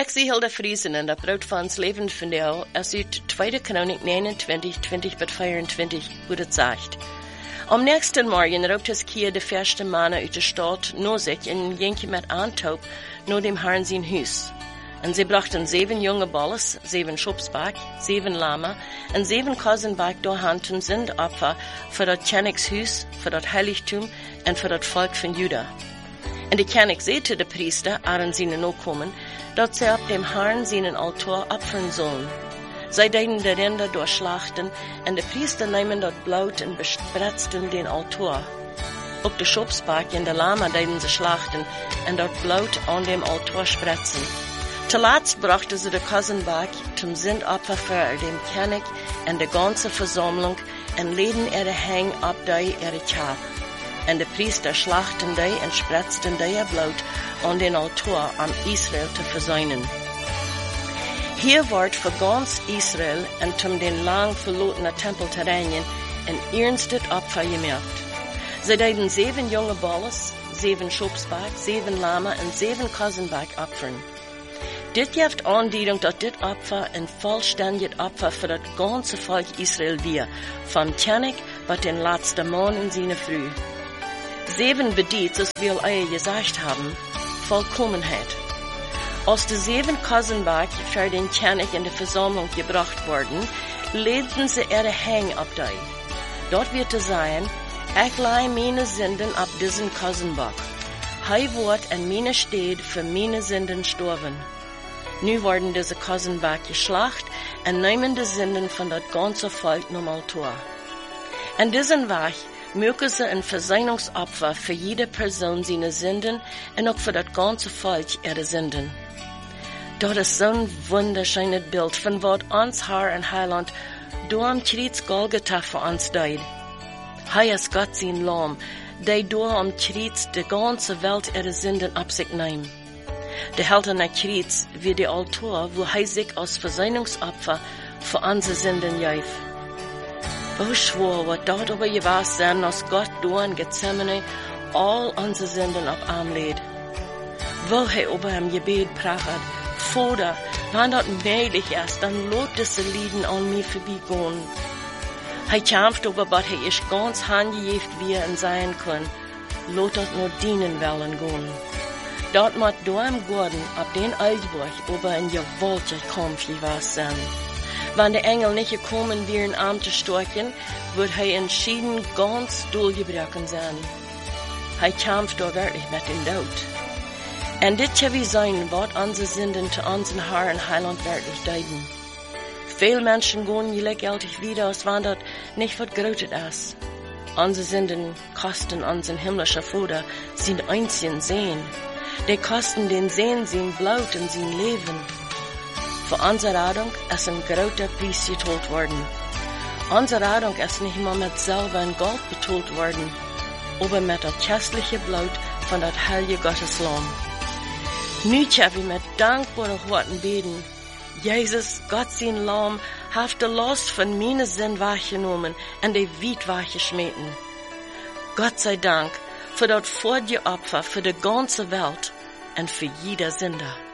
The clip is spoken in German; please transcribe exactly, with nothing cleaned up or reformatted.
Ik zie Hilda Friesen en dat brood van ons leven van jou als uit tweede Chronik negenentwintig, twintig bis vierentwintig, hoe het zegt. Am nächsten Morgen roopt es Kia de verste mannen uit de stad naar zich en ging met aantoop naar dem Herrn zijn huis. En ze brachten zeven jonge balles, zeven schopsbak, zeven lama en zeven kozenbak door handen zindopfer voor dat Königshuis, voor dat heiligtum en voor dat volk van Juda. En de König zeete de priester, aan zijn nakomen, dat zij op dem Herrn zijn altaar opfern sollen. Zij deden de rinder doorslachten en de priester nemen dat bloed en bespretzten den altaar. Ook de schopsbak en de lama deden ze slachten en dat bloed aan dem altaar spretzen. Te laatst brachten ze de kozenbak zum zindopfer voor dem König en de ganze Versammlung en leden er de hang op die er Kap. En de priester slachten die en spretzten die bloed aan den altaar om Israel te verzuinen. Hier wordt voor ganz Israel en zum den lang verlotenen Tempel te reinigen een ernstig opfer gemerkt. Ze deden zeven jonge balles, zeven schopsbak, zeven lama en zeven kozenbak opfern. Dit geeft aanduiding dat dit opfer een vollständig opfer voor het ganze volk Israël weer, van König wat den laatste man in zijn Früh. Zeven bedient, zoals we al eier gesagt haben, Vollkommenheit. Als de zeven kozenbak für den König in de Versammlung gebracht worden, legden ze er de hang op die. Dort wird te zijn, ich lei meine Sünden op diesen Kozenbak. Hij wordt en meine steed für meine Sünden storven. Nu worden diese Kozenbak geschlacht en nemen de Sünden van dat ganze Volk zum Altar. En diesen Weg mögen sie ein Versöhnungsopfer für jede Person seine Sünden und auch für das ganze Volk ihre Sünden. Dort ist so ein wunderschönes Bild von was uns Herr und Heiland durch am Kreuz Golgatha für uns deed. Hij ist Gott sein Lamm, der durch am Kreuz die ganze Welt ihre Sünden auf sich nimmt. Der Held an der Kreuz wie der Altar, wo er sich als Versöhnungsopfer für unsere Sünden gab. Wo schwor, wat dort aber gewas sein, als Gott durch in Gethsemane all unsere Sünden auf arm lädt. Wo er über ihm Gebet prachet, Vater, wenn das möglich ist, dann lot diese Lieden an mir vorbeigehen. Er kämpft aber, was er ist ganz handgejeft, wie er sein kann. Lot das nur dienen wollen gehen. Dort muss durch im Gordon, ab den Eidburg, über ein gewaltiger Kampf gewas sein. Wenn der Engel nicht gekommen wären, Arm zu storchen, wird er entschieden ganz durchgebrochen sein. Er kämpft da wirklich mit dem Tod. Und dit kann wie sein, was unsere Sünden zu unseren Herrn und Heiland wirklich deuten. Viele Menschen gehen gleichgültig wieder, als wenn das nicht was Großes ist. Unsere Sünden kosten unseren himmlischen Vater sein einzigen Sehen. Die kosten den Sehen sein Blut und sein Leben. Für unsere Rettung ist ein großer Preis gezahlt worden. Unsere Rettung ist nicht immer mit Silber und Gold bezahlt worden, aber mit das köstliche Blut von das heilige Gottes Lamm. Nu können wir mit dankbaren Worten beten. Jesus, Gott sein Lamm, hat die Last von meinen Sünden weggenommen und die Weit weggeschmeten. Gott sei Dank für das Opfer für die ganze Welt und für jeder Sünder.